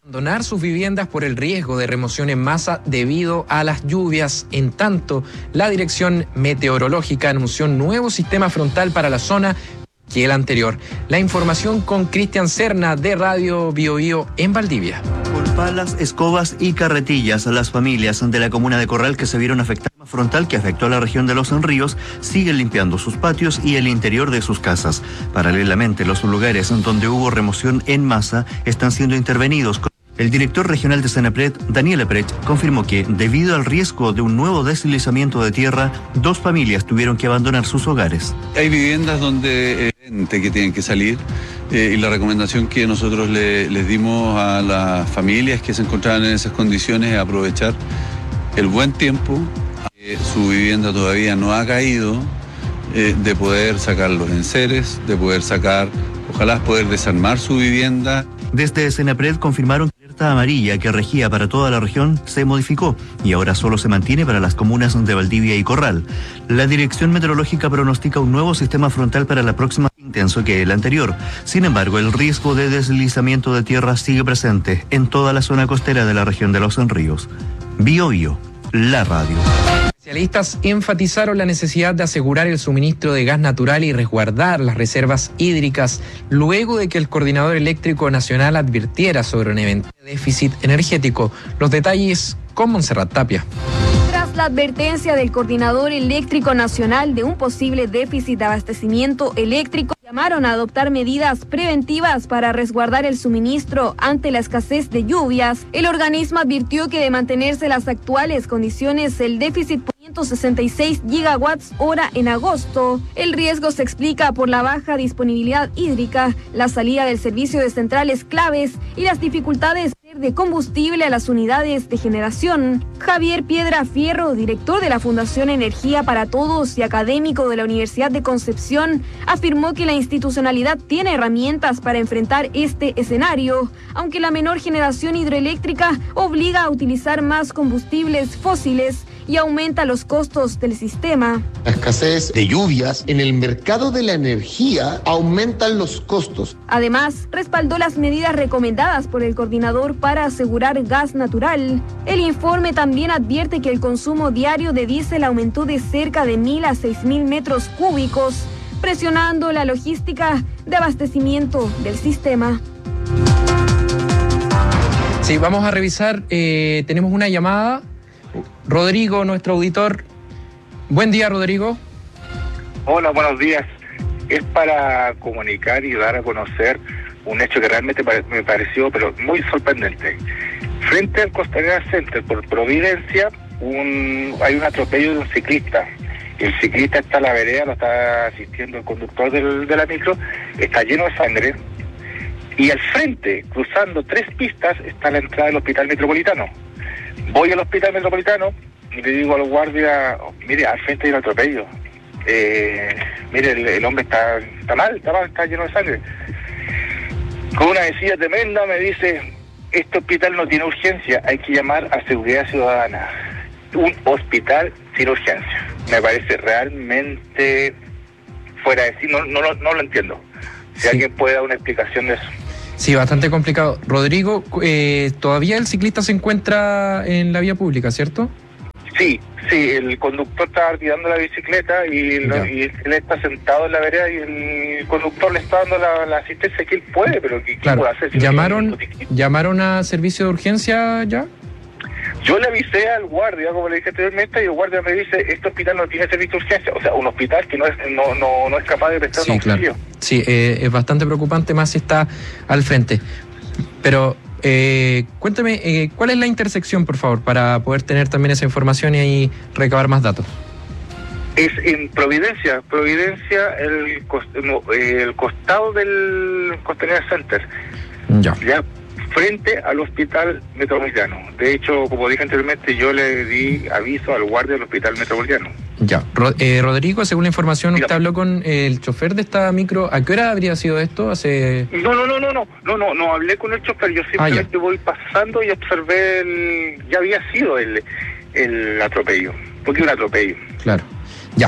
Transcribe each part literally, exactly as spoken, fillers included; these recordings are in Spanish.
abandonar sus viviendas por el riesgo de remoción en masa debido a las lluvias. En tanto, la Dirección Meteorológica anunció un nuevo sistema frontal para la zona que el anterior. La información con Cristian Serna de Radio Biobío en Valdivia. Con palas, escobas y carretillas, las familias de la comuna de Corral que se vieron afectadas por el frontal que afectó a la región de Los Ríos siguen limpiando sus patios y el interior de sus casas. Paralelamente, los lugares donde hubo remoción en masa están siendo intervenidos. El director regional de Senapred, Daniel Eprecht, confirmó que, debido al riesgo de un nuevo deslizamiento de tierra, dos familias tuvieron que abandonar sus hogares. Hay viviendas donde eh, que tienen que salir eh, y la recomendación que nosotros le, les dimos a las familias que se encontraban en esas condiciones es aprovechar el buen tiempo, que su vivienda todavía no ha caído, eh, de poder sacar los enseres, de poder sacar, ojalá poder desarmar su vivienda. Desde Senapred confirmaron que la alerta amarilla que regía para toda la región se modificó y ahora solo se mantiene para las comunas de Valdivia y Corral. La Dirección Meteorológica pronostica un nuevo sistema frontal para la próxima, intenso que el anterior. Sin embargo, el riesgo de deslizamiento de tierra sigue presente en toda la zona costera de la región de Los Ríos. Biobío, la radio. Especialistas enfatizaron la necesidad de asegurar el suministro de gas natural y resguardar las reservas hídricas luego de que el Coordinador Eléctrico Nacional advirtiera sobre un eventual déficit energético. Los detalles con Montserrat Tapia. Tras la advertencia del Coordinador Eléctrico Nacional de un posible déficit de abastecimiento eléctrico, llamaron a adoptar medidas preventivas para resguardar el suministro ante la escasez de lluvias. El organismo advirtió que de mantenerse las actuales condiciones, el déficit por ciento sesenta y seis gigawatts hora en agosto. El riesgo se explica por la baja disponibilidad hídrica, la salida del servicio de centrales claves y las dificultades de combustible a las unidades de generación. Javier Piedra Fierro, director de la Fundación Energía para Todos y académico de la Universidad de Concepción, afirmó que la institucionalidad tiene herramientas para enfrentar este escenario, aunque la menor generación hidroeléctrica obliga a utilizar más combustibles fósiles y aumenta los costos del sistema. La escasez de lluvias en el mercado de la energía aumentan los costos. Además, respaldó las medidas recomendadas por el coordinador para asegurar gas natural. El informe también advierte que el consumo diario de diésel aumentó de cerca de mil a seis mil metros cúbicos, presionando la logística de abastecimiento del sistema. Sí, vamos a revisar, eh, tenemos una llamada. Rodrigo, nuestro auditor. Buen día, Rodrigo. Hola, buenos días. Es para comunicar y dar a conocer un hecho que realmente me pareció pero muy sorprendente. Frente al Costanera Center, por Providencia, un, hay un atropello de un ciclista. El ciclista está en la vereda, lo está asistiendo el conductor del, de la micro, está lleno de sangre. Y al frente, cruzando tres pistas, está la entrada del Hospital Metropolitano. Voy al Hospital Metropolitano y le digo al guardia, oh, mire, al frente hay un atropello. Eh, mire, el, el hombre está, está mal, está mal, está lleno de sangre. Con una decía tremenda me dice, este hospital no tiene urgencia, hay que llamar a Seguridad Ciudadana. Un hospital sin urgencia. Me parece realmente fuera de sí, no, no, no, no lo entiendo. Si sí. Alguien puede dar una explicación de eso. Sí, bastante complicado. Rodrigo, eh, todavía el ciclista se encuentra en la vía pública, ¿cierto? Sí, sí, el conductor está tirando la bicicleta y, lo, y él está sentado en la vereda y el conductor le está dando la, la asistencia que él puede, pero ¿qué, claro. ¿qué puede hacer? Si ¿Llamaron, no ¿Llamaron a servicio de urgencia ya? Yo le avisé al guardia, como le dije anteriormente, y el guardia me dice, este hospital no tiene servicio de urgencia, o sea, un hospital que no es no no, no es capaz de prestar sí, un auxilio. Claro. Sí, eh, es bastante preocupante, más si está al frente. Pero eh, cuéntame, eh, ¿cuál es la intersección, por favor, para poder tener también esa información y ahí recabar más datos? Es en Providencia, Providencia, el, cost, no, el costado del Costanera Center. Ya. Ya. Frente al Hospital Metropolitano. De hecho, como dije anteriormente, yo le di aviso al guardia del Hospital Metropolitano. Ya. Ro- eh, Rodrigo, según la información, usted habló con el chofer de esta micro. ¿A qué hora habría sido esto? Hace... No, no, no, no, no, no, no, no hablé con el chofer. Yo simplemente ah, voy pasando y observé el... Ya había sido el, el atropello. Porque un atropello. Claro. Ya.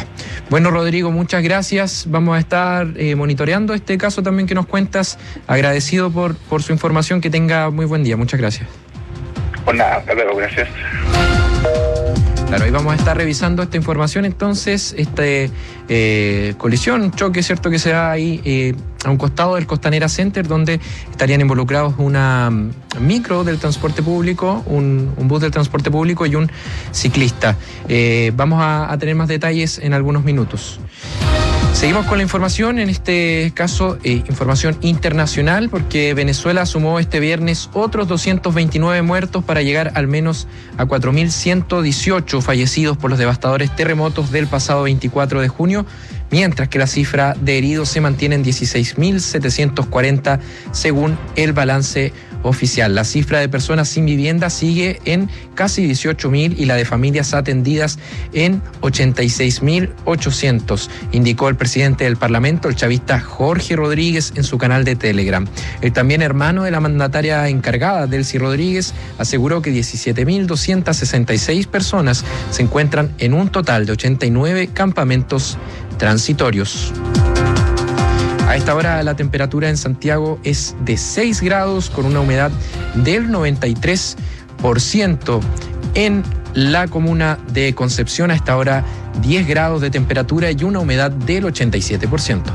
Bueno, Rodrigo, muchas gracias. Vamos a estar eh, monitoreando este caso también que nos cuentas. Agradecido por, por su información. Que tenga muy buen día. Muchas gracias. Pues nada, hasta luego, gracias. Claro, ahí vamos a estar revisando esta información. Entonces, este eh, colisión, choque, ¿cierto? Que se da ahí eh, a un costado del Costanera Center, donde estarían involucrados una micro del transporte público, un, un bus del transporte público y un ciclista. Eh, vamos a, a tener más detalles en algunos minutos. Seguimos con la información, en este caso eh, información internacional, porque Venezuela sumó este viernes otros doscientos veintinueve muertos para llegar al menos a cuatro mil ciento dieciocho fallecidos por los devastadores terremotos del pasado veinticuatro de junio, mientras que la cifra de heridos se mantiene en dieciséis mil setecientos cuarenta según el balance oficial. La cifra de personas sin vivienda sigue en casi dieciocho mil y la de familias atendidas en ochenta y seis mil ochocientos, indicó el presidente del Parlamento, el chavista Jorge Rodríguez, en su canal de Telegram. El también hermano de la mandataria encargada, Delcy Rodríguez, aseguró que diecisiete mil doscientas sesenta y seis personas se encuentran en un total de ochenta y nueve campamentos transitorios. A esta hora la temperatura en Santiago es de seis grados con una humedad del noventa y tres por ciento. En la comuna de Concepción a esta hora diez grados de temperatura y una humedad del ochenta y siete por ciento.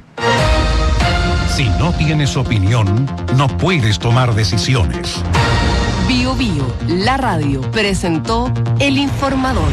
Si no tienes opinión, no puedes tomar decisiones. Bio Bio, la radio, presentó El Informador.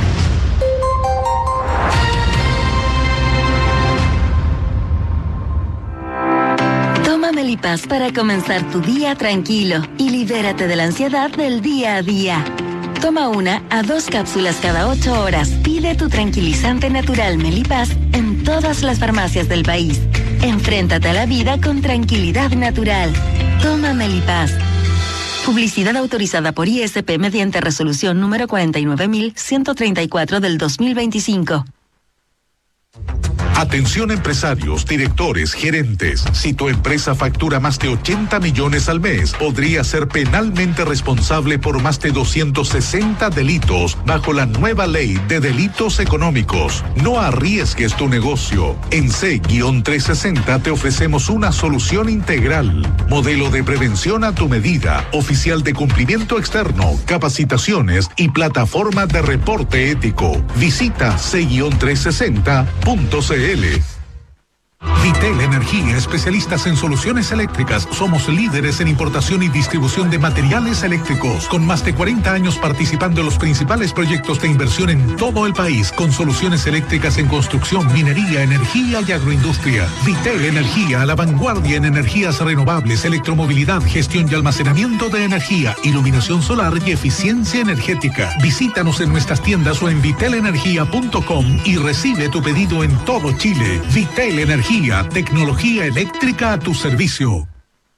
Melipaz para comenzar tu día tranquilo y libérate de la ansiedad del día a día. Toma una a dos cápsulas cada ocho horas. Pide tu tranquilizante natural Melipaz en todas las farmacias del país. Enfréntate a la vida con tranquilidad natural. Toma Melipaz. Publicidad autorizada por I S P mediante resolución número cuarenta y nueve mil ciento treinta y cuatro del dos mil veinticinco. Atención empresarios, directores, gerentes. Si tu empresa factura más de ochenta millones al mes, podría ser penalmente responsable por más de doscientos sesenta delitos bajo la nueva ley de delitos económicos. No arriesgues tu negocio. En C trescientos sesenta te ofrecemos una solución integral. Modelo de prevención a tu medida, oficial de cumplimiento externo, capacitaciones y plataforma de reporte ético. Visita C trescientos sesenta punto c l. Vitel Energía, especialistas en soluciones eléctricas. Somos líderes en importación y distribución de materiales eléctricos, con más de cuarenta años participando en los principales proyectos de inversión en todo el país, con soluciones eléctricas en construcción, minería, energía y agroindustria. Vitel Energía, a la vanguardia en energías renovables, electromovilidad, gestión y almacenamiento de energía, iluminación solar y eficiencia energética. Visítanos en nuestras tiendas o en vitel energía punto com y recibe tu pedido en todo Chile. Vitel Energía, tecnología eléctrica a tu servicio.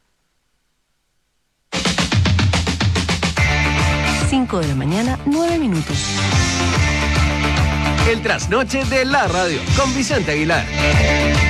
cinco de la mañana, nueve minutos. El trasnoche de la radio con Vicente Aguilar.